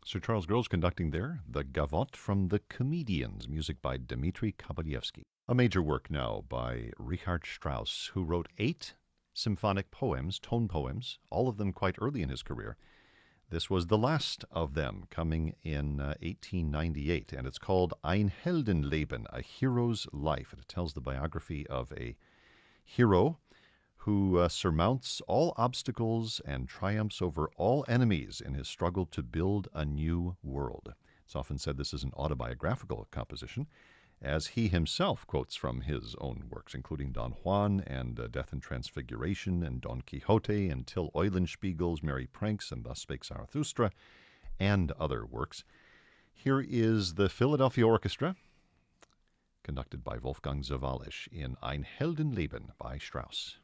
Sir Charles Groves conducting there the Gavotte from The Comedians, music by Dmitri Kabalyevsky. A major work now by Richard Strauss, who wrote 8 symphonic poems, tone poems, all of them quite early in his career. This was the last of them, coming in 1898, and it's called Ein Heldenleben, A Hero's Life. It tells the biography of a hero who surmounts all obstacles and triumphs over all enemies in his struggle to build a new world. It's often said this is an autobiographical composition, as he himself quotes from his own works, including Don Juan and Death and Transfiguration and Don Quixote and Till Eulenspiegel's Merry Pranks and Thus Spake Zarathustra, and other works. Here is the Philadelphia Orchestra, conducted by Wolfgang Sawallisch in Ein Heldenleben by Strauss.